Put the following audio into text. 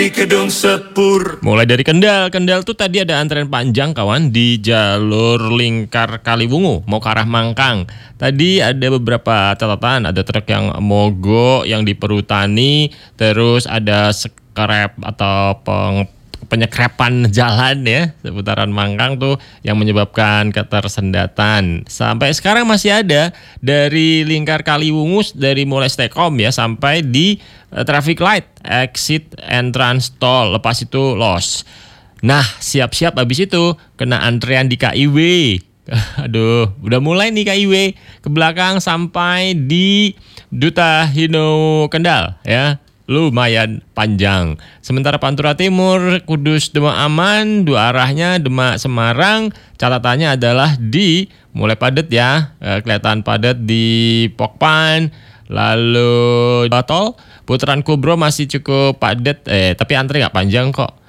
Di Kedung Sepur. Mulai dari Kendal tuh tadi ada antrean panjang kawan di jalur lingkar Kaliwungu mau ke arah Mangkang. Tadi ada beberapa catatan, ada truk yang mogok yang di Perhutani, terus ada skrep atau penyekrepan jalan ya seputaran Mangkang tuh yang menyebabkan ketersendatan. Sampai sekarang masih ada dari lingkar Kaliwungu dari mulai Stekom ya sampai di traffic light exit entrance tol, lepas itu los. Nah siap-siap habis itu kena antrean di KIW. Aduh udah mulai nih KIW ke belakang sampai di Duta Hino Kendal ya. Lumayan panjang. Sementara Pantura Timur, Kudus Demak Aman, dua arahnya Demak Semarang, catatannya adalah di mulai padat ya, kelihatan padat di Pokpan, lalu tol Putaran Kubro masih cukup padat, tapi antre nggak panjang kok.